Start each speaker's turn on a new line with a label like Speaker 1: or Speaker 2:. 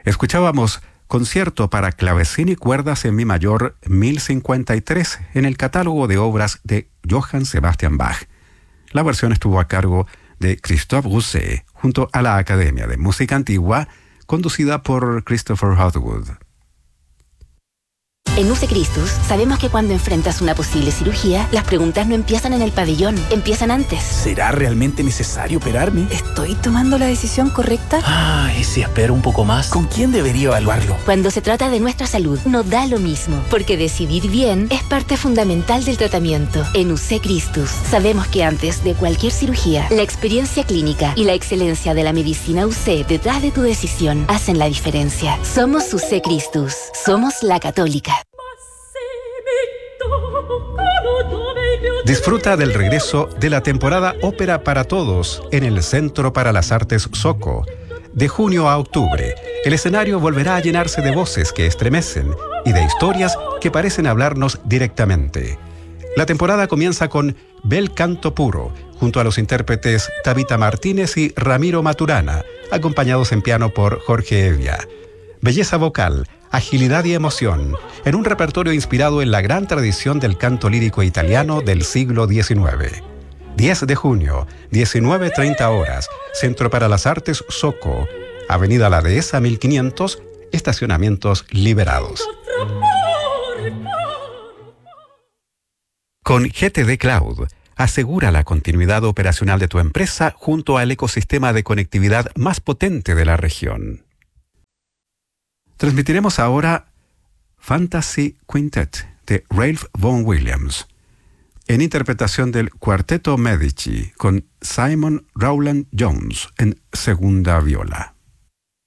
Speaker 1: Escuchábamos Concierto para clavecín y cuerdas en mi mayor 1053 en el catálogo de obras de Johann Sebastian Bach. La versión estuvo a cargo de Christophe Rousset junto a la Academia de Música Antigua, conducida por Christopher Hogwood.
Speaker 2: En UC Christus sabemos que cuando enfrentas una posible cirugía, las preguntas no empiezan en el pabellón, empiezan antes.
Speaker 3: ¿Será realmente necesario operarme?
Speaker 2: ¿Estoy tomando la decisión correcta?
Speaker 3: ¿Y si espero un poco más? ¿Con quién debería evaluarlo?
Speaker 2: Cuando se trata de nuestra salud, no da lo mismo, porque decidir bien es parte fundamental del tratamiento. En UC Christus sabemos que antes de cualquier cirugía, la experiencia clínica y la excelencia de la medicina UC detrás de tu decisión hacen la diferencia. Somos UC Christus, somos la católica.
Speaker 1: Disfruta del regreso de la temporada Ópera para Todos en el Centro para las Artes Soco. De junio a octubre, el escenario volverá a llenarse de voces que estremecen y de historias que parecen hablarnos directamente. La temporada comienza con Bel Canto Puro, junto a los intérpretes Tabita Martínez y Ramiro Maturana, acompañados en piano por Jorge Evia. Belleza vocal, agilidad y emoción, en un repertorio inspirado en la gran tradición del canto lírico italiano del siglo XIX. 10 de junio, 19:30 horas, Centro para las Artes Soco, Avenida La Dehesa 1500, estacionamientos liberados. Con GTD Cloud, asegura la continuidad operacional de tu empresa junto al ecosistema de conectividad más potente de la región. Transmitiremos ahora Fantasy Quintet de Ralph Vaughan Williams, en interpretación del Cuarteto Medici con Simon Rowland Jones en segunda viola.